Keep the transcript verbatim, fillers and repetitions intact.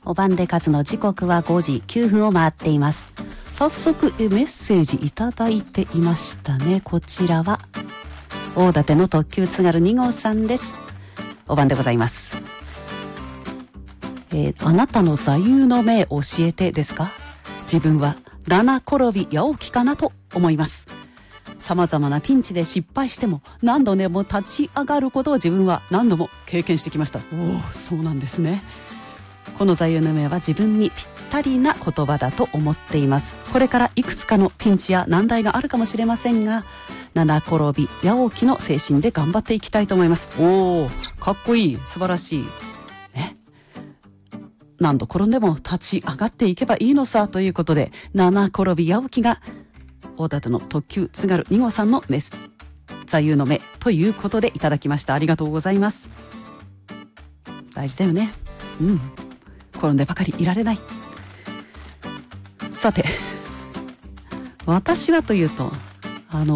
お晩で数の時刻はごじきゅうふんを回っています。早速えメッセージいただいていましたね。こちらは大館の特急津軽に号さんです。お晩でございます。えー、あなたの座右の銘教えてですか？自分は七転び八起きかなと思います。様々なピンチで失敗しても何度でも立ち上がることを自分は何度も経験してきました。おお、そうなんですね。この座右の銘は自分にぴったりな言葉だと思っています。これからいくつかのピンチや難題があるかもしれませんが、七転び八起きの精神で頑張っていきたいと思います。おお、かっこいい、素晴らしいね。何度転んでも立ち上がっていけばいいのさということで、七転び八起きが大館の特急津軽に号さんのメス座右の銘ということでいただきました。ありがとうございます。大事だよね。うん、転んでばかりいられない。さて、私はというと